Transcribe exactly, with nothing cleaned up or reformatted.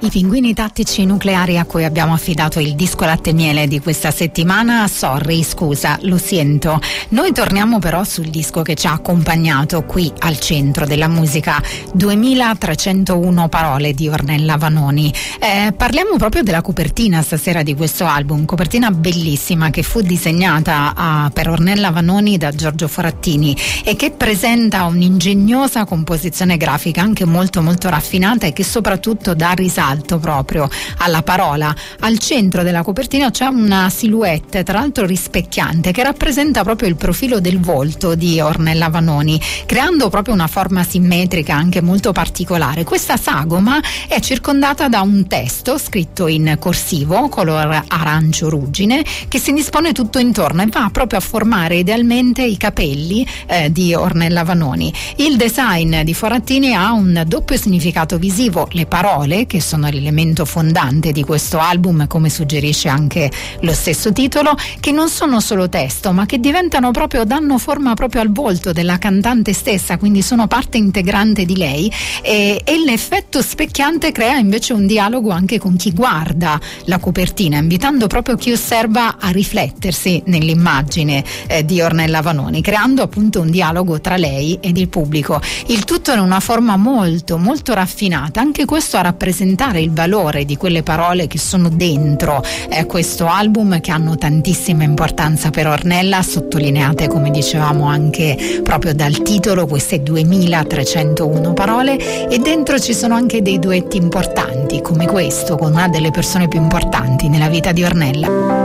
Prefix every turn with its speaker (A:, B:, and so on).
A: I pinguini tattici nucleari a cui abbiamo affidato il disco latte e miele di questa settimana. Sorry, scusa, lo sento. Noi torniamo però sul disco che ci ha accompagnato qui al centro della musica, duemilatrecentouno parole di Ornella Vanoni. Eh, parliamo proprio della copertina stasera di questo album, copertina bellissima che fu disegnata a, per Ornella Vanoni da Giorgio Forattini e che presenta un'ingegnosa composizione grafica anche molto molto raffinata e che soprattutto dà risalto proprio alla parola. Al centro della copertina c'è una silhouette, tra l'altro rispecchiante, che rappresenta proprio il profilo del volto di Ornella Vanoni, creando proprio una forma simmetrica anche molto particolare. Questa sagoma è circondata da un testo scritto in corsivo, color arancio ruggine, che si dispone tutto intorno e va proprio a formare idealmente i capelli eh, di Ornella Vanoni. Il design di Forattini ha un doppio significato visivo: le parole, che sono l'elemento fondante di questo album, come suggerisce anche lo stesso titolo, che non sono solo testo ma che diventano proprio, danno forma proprio al volto della cantante stessa, quindi sono parte integrante di lei, e, e l'effetto specchiante crea invece un dialogo anche con chi guarda la copertina, invitando proprio chi osserva a riflettersi nell'immagine eh, di Ornella Vanoni, creando appunto un dialogo tra lei ed il pubblico, il tutto in una forma molto molto raffinata. Anche questo a rappresentare il valore di quelle parole che sono dentro eh, questo album, che hanno tantissima importanza per Ornella, sottolineate come dicevamo anche proprio dal titolo, queste duemilatrecentouno parole, e dentro ci sono anche dei duetti importanti come questo con una delle persone più importanti nella vita di Ornella.